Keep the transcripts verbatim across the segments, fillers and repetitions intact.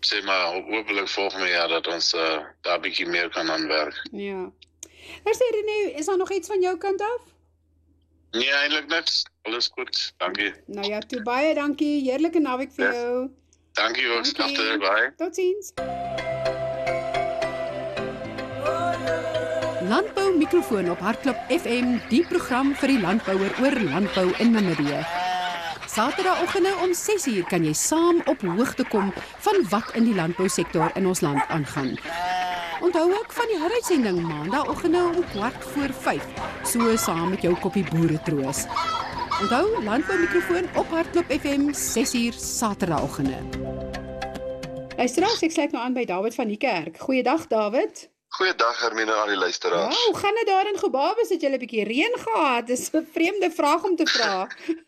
sê maar hopelik volgende jaar dat ons uh, daar bietjie meer kan aan werk. Ja. Nou sê René, is daar nog iets van jou kant af? Nee, eintlik niks. Alles goed. Dankie. Nou ja, toe baie dankie. Heerlike naweek vir Ja. jou. Dankie ook. Skafte, bye. Totsiens. Landbou mikrofoon op Hartklop F M, die program vir die landbouer oor landbou in Namibië. Saterdagoggende om ses uur kan jy saam op hoogte kom van wat in die landbousektor in ons land aangaan. Onthou ook van die heruitsending maandagooggende om kwart voor vyf, so saam met jou koppie boeretroos. Onthou, landbou mikrofoon op Hartklop F M, ses uur saterdagoggende. Luisteraars, ek sluit nou aan by David van die kerk. Goeiedag David. Goeiedag Hermine aan die luisteraars. Wow, hoe gaan dit daar in Gebabes? Het jy 'n bietjie reën gehad? Dis 'n vreemde vraag om te vra.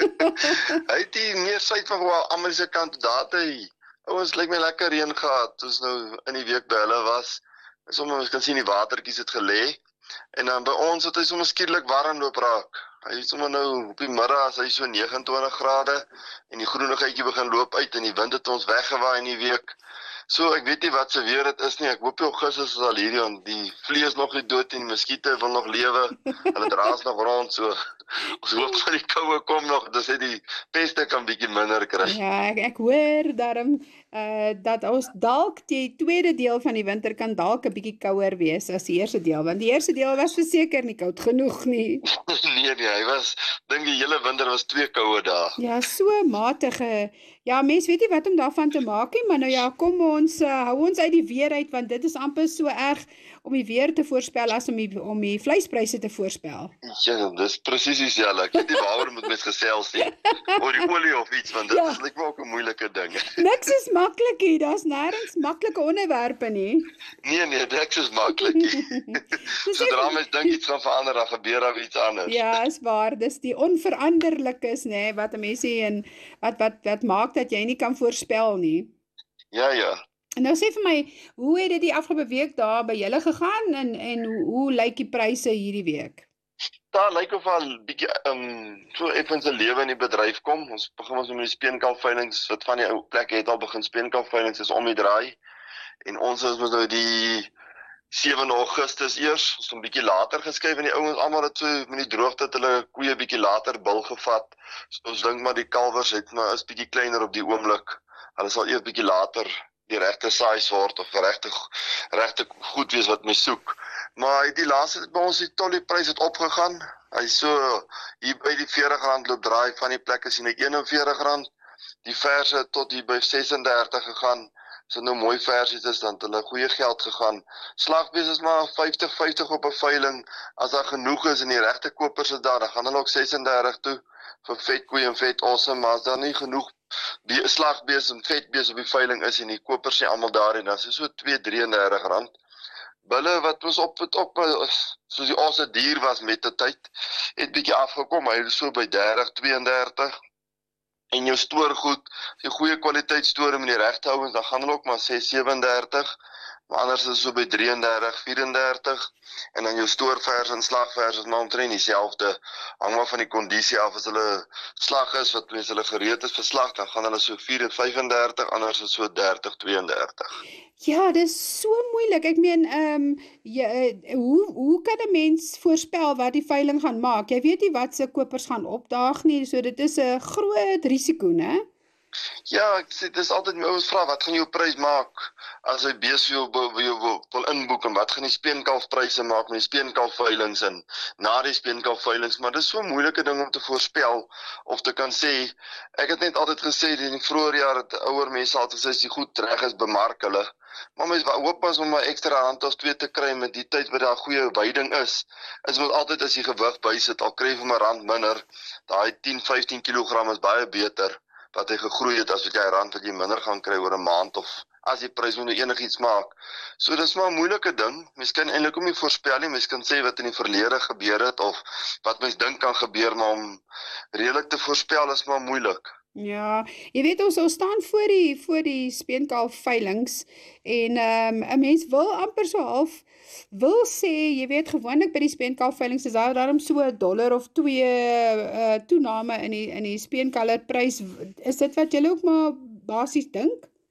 Hy het die meer suid van Amerika kant data. Ouens lyk my lekker reën gehad. Ons nou in die week by hulle was. Sommige kan sien die watertjies het gelê. En dan by ons het hy sommer skielik warm loop raak. Hy is sommer nou op die middag as hy so nege en twintig grade en die groenigheidjie begin loop uit en die wind het ons weggewaai in die week. So ek weet nie wat se weer dit is nie. Ek hoop die Augustus is al hierdie aan. Die vliee is nog nie dood en die muskiete wil nog lewe. Hulle draas nog rond so. Ons hoop dat die koue kom nog, dis net die peste kan bietjie minder kry. Ja, ek, ek hoor daarom uh, dat ons dalk die tweede deel van die winter kan dalk 'n bietjie kouer wees as die eerste deel, want die eerste deel was verseker nie koud genoeg nie. nee nee, hy was dink die hele winter was twee koue dae. Ja, so matige. Ja, mens weet nie wat om daarvan te maak nie, maar nou ja, kom ons uh, hou ons uit die weer uit, want dit is amper so erg om die weer te voorspel as om die, om die vleispryse te voorspel. Ja, dis presies dieselfde. Ek weet nie waaroor moet mens gesels nie. Oor die olie of iets, want dit ja. is net ook 'n moeilike ding. Niks is maklik hier, daar's nêrens maklike onderwerpe nie. Nee nee, niks is maklik nie. Sodra mens dink iets gaan verander, dan gebeur daar iets anders. Ja, is waar. Dis die onveranderlikes, nê, nee, wat 'n mens sê en wat wat wat maak dat jy nie kan voorspel nie. Ja ja. En nou sê vir my, hoe het dit die afgelope week daar by julle gegaan en en hoe, hoe lyk die pryse hierdie week? Daar lyk of al bietjie um, so effens 'n lewe in die bedryf kom. Ons begin ons met die speenkalfveilings, wat van die ou plekke het al begin speenkalfveilings is om die draai. En ons is met nou die sewende Augustus eers, ons het 'n bietjie later geskuif en die ouens almal het so met die droogte het hulle koeie bietjie later bil gevat. So ons dink maar die kalwers het maar is bietjie kleiner op die oomblik. Hulle sal eers bietjie later die regte size word of regte regte goed wees wat mens soek. Maar die laaste by ons die tollieprys het opgegaan. Hy so hier by die veertig rand loop draai, van die plekke sien ek eenenveertig rand. Die verse tot hier by ses en dertig gegaan. So nou mooi versies is dan hulle goeie geld gegaan. Slagbees is maar vyftig vyftig op 'n veiling. As daar genoeg is en die regte kopers is daar, dan gaan hulle ook ses en dertig toe vir vetkoeie en vet awesome, maar as daar nie genoeg die slagbees en vetbees op die veiling is en die kopers nie almal daar en dan is so twee drieëndertig rand. Bulle wat ons op het op soos die asse dier was met die tyd, het bietjie afgekom. Hy is so by dertig tweeëndertig. En jou stoorgoed, as jy goeie kwaliteit stoor om in die regte hou, dan gaan hulle ook maar sê sewendertig. Maar anders is het so by drieëndertig vierendertig. En dan jou stoorvers en slagvers is maar omtrent dieselfde. Hang maar van die kondisie af. As hulle slag is, wat mense hulle gereed is vir slag, dan gaan hulle so vyfendertig, anders is het so dertig tweeëndertig. Ja, dis so moeilik. Ek meen, ehm um, jy, hoe hoe kan 'n mens voorspel wat die veiling gaan maak? Jy weet nie wat se kopers gaan opdaag nie, so dit is 'n groot risiko, né? Ja, ek sê dis altyd my ouens vra, wat gaan jou prys maak as hy bees wil wil wil inboek en wat gaan die speenkalfpryse maak met die speenkalfveilings en na die speenkalfveilings, maar dis so 'n moeilike ding om te voorspel of te kan sê. Ek het net altyd gesê in die vroeë jare dat ouer mense altyd sê as jy goed reg is, bemark hulle. Maar mens hoop as om 'n ekstra rand of twee te kry met die tyd wat daar goeie veiding is. Is moet altyd as jy gewig bysit, al kry jy vir 'n rand minder, daai tien vyftien kilogram is baie beter wat hy gegroei het as wat jy 'n rand wat jy minder gaan kry oor 'n maand of as die prys nou enigiets maak. So dis maar 'n moeilike ding. Mens kan eintlik hom nie voorspel nie. Mens kan sê wat in die verlede gebeur het of wat mens dink kan gebeur, maar om redelik te voorspel is maar moeilik. Ja, jy weet ons, ons staan voor die voor die speenkalf veilings en ehm um, 'n mens wil amper so half wil sê, jy weet gewoonlik by die speenkalf veilings is daar daarom so 'n dollar of twee uh, toename in die in die speenkallerprys. Is dit wat julle ook maar basies dink?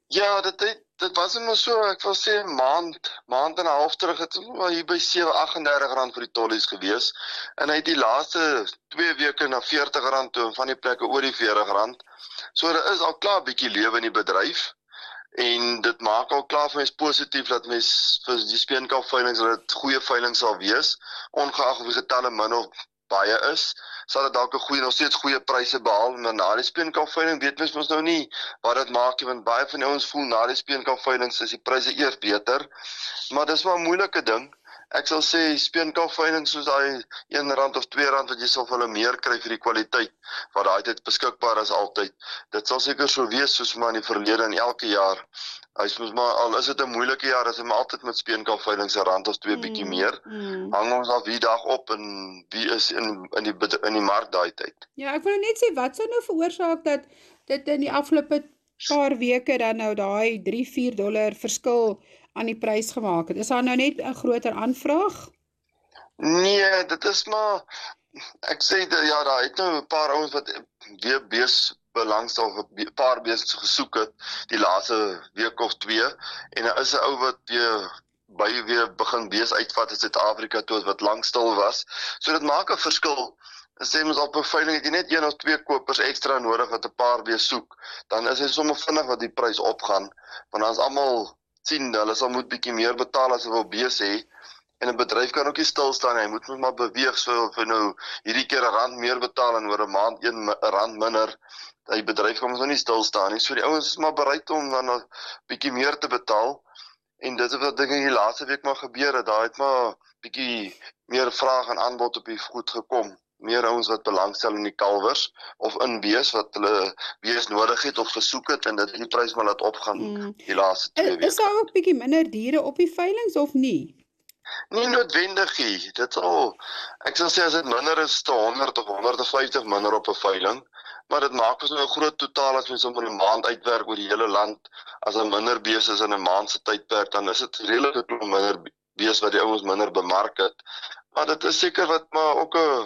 Ja, dit het, dit was net so, ek wil sê 'n maand, maand en 'n half terug het ons maar hier by sewe agt dertig rand vir die tollies gewees. En hy het die laaste twee weke na veertig rand toe en van die plekke oor die veertig rand. So daar is al klaar 'n bietjie lewe in die bedryf. En dit maak al klaar vir mens positief dat mens vir die speenkalfveiling dat dit goeie veiling sal wees, ongeag of die getalle min of baie is, sal dit dalk 'n goeie nog steeds goeie pryse behaal. En na die speenkalfveiling weet mens mos nou nie wat dit maak nie, want baie van die ouens voel na die speenkalfveilings is die pryse eers beter. Maar dis maar 'n moeilike ding. Ek sal sê speenkalfveiling soos daai een rand of twee rand wat jy sal vir hulle meer kry vir die kwaliteit wat daai tyd beskikbaar is altyd. Dit sal seker so wees soos maar in die verlede en elke jaar. Hy moet maar al is dit 'n moeilike jaar, as hy maar altyd met speenkalfveilings 'n rand of twee mm, bietjie meer. Mm. Hang ons af wie dag op en wie is in in die in die mark daai tyd. Ja, ek wil net sê wat sou nou veroorsaak dat dit in die afgelope paar weke dan nou daai drie vier dollar verskil aan die prys gemaak het. Is daar nou net 'n groter aanvraag? Nee, dit is maar ek sê dat, ja, daar het nou 'n paar ouens wat weer bees belangstel of 'n paar bees gesoek het die laaste week of twee en daar is 'n ou wat weer by weer begin bees uitvat in Suid-Afrika toe wat lank stil was. So dit maak 'n verskil. En sê ons op 'n veiling het jy net een of twee kopers ekstra nodig wat 'n paar weer soek, dan is hy sommer vinnig wat die prys opgaan, want dan is almal sien hulle sal moet bietjie meer betaal as hulle wil bees hê. En 'n bedryf kan ook nie stil staan nie, hy moet maar beweeg, so of hy nou hierdie keer 'n rand meer betaal en oor 'n maand een rand minder, die bedryf kan ons nou nie stil staan nie. So die ouens is maar bereid om dan 'n bietjie meer te betaal. En dit is wat dinge die laaste week maar gebeur het, daar het maar bietjie meer vraag en aanbod op die goed gekom. Meer ouens wat belangstel in die kalwers of in bees wat hulle bees nodig het of gesoek het en dit die prys maar laat opgaan mm. die laaste twee weke. Is daar ook bietjie minder diere op die veilings of nie? Nie noodwendig nie. Dit sal ek sal sê as dit minder is te honderd of honderd vyftig minder op 'n veiling, maar dit maak ons nou 'n groot totaal as mens om in 'n maand uitwerk oor die hele land. As er minder bees is in 'n maand se tydperk, dan is dit redelike klomp minder bees wat die ouens minder bemark het. Maar dit is seker wat maar ook 'n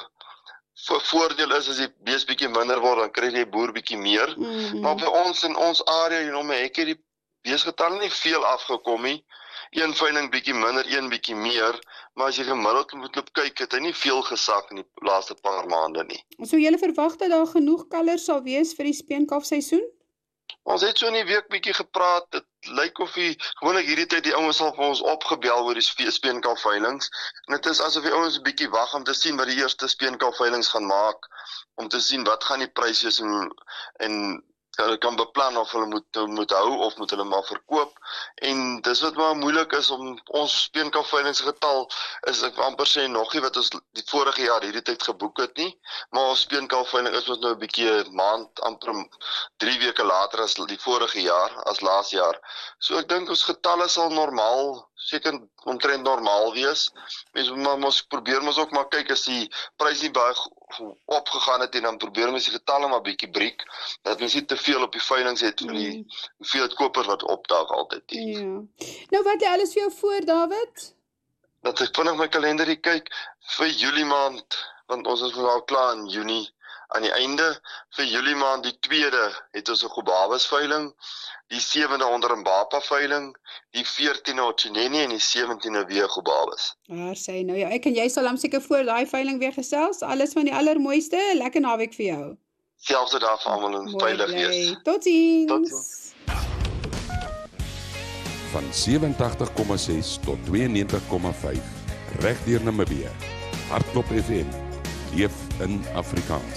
voordeel is as die bees bietjie minder word, dan kry jy boer bietjie meer. Mm-hmm. Maar by ons in ons area hier om my hek het die beesgetalle nie veel afgekom nie. Een veiling bietjie minder, een bietjie meer, maar as jy gemiddeld moet loop kyk, het hy nie veel gesak in die laaste paar maande nie. So jy verwag dat daar genoeg kalvers sal wees vir die speenkalfseisoen? Ons het so in die week bietjie gepraat, dit lyk of die, gewoonlik hierdie tyd die ouens al vir ons opgebel oor die speenkalfveilings, en dit is asof die ouens 'n bietjie wag om te sien wat die eerste speenkalfveilings gaan maak, om te sien wat gaan die prys wees en, en hulle kan beplan of hulle moet, moet hou of moet hulle maar verkoop. En dis wat maar moeilik is om ons speenkalfveilingsgetal is ek amper sê nog nie wat ons die vorige jaar hierdie tyd geboek het nie, maar ons speenkalfveiling is ons nou 'n bietjie 'n maand amper drie weke later as die vorige jaar, as laas jaar. So ek dink ons getalle sal normaal, seker omtrent normaal wees. Mens moet mos probeer mos ook maar kyk as die prys nie baie opgegaan het en dan probeer mens die getalle maar bietjie breek, dat mens nie te veel op die veilings het vir die mm. hoeveelheid kopers wat opdaag altyd. Ja. Nou wat jy alles vir jou voor, David? Dat ek vinnig my kalender hier kyk vir Julie maand, want ons is al klaar in Junie. Aan die einde vir Julie maand die tweede het ons 'n Gobabis veiling, die sewende onder Mbapa veiling, die veertiende Otchineni en die sewentiende weer Gobabis. Daar sê nou ja, ek en jy sal hom seker voor daai veiling weer gesels. Alles van die allermooiste, lekker naweek vir jou. Selfde dag vir almal en veilig wees. Totsiens. Totsiens. Van sewentig komma ses tot twee en negentig komma vyf reg deur Namibië. Hardklop F M. Leef in Afrikaans.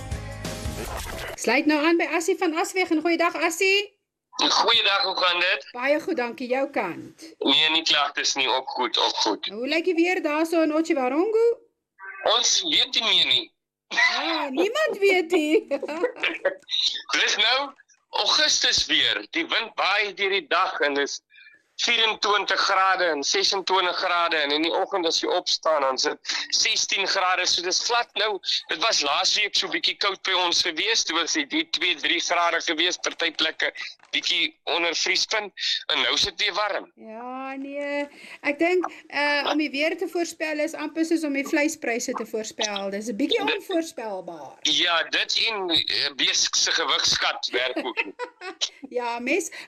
Sluit nou aan by Assie van Aswegen. Goeiedag Assie. Goeiedag, hoe gaan dit? Baie goed, dankie, jou kant. Nee, nie klagtes nie, ook goed, ook goed. Hoe lyk die weer daar so in Otjiwarongo? Ons weet nie meer nie. Ah, niemand weet nie. Dis nou Augustus weer. Die wind baie deur die dag en dis vyf-en-twintig grade en ses-en-twintig grade en in die oggend as jy opstaan dan sit sestien grade, so dis glad nou. Dit was laasweek so bietjie koud by ons gewees, toe was dit twee drie grade gewees, party plekke bietjie onder vriespunt en nou is dit weer warm. Ja, nee. Ek dink uh, om die weer te voorspel is amper soos om die vleispryse te voorspel. Dis 'n bietjie onvoorspelbaar. Ja, dit en uh, bees se gewigskat werk ook. Ja, mens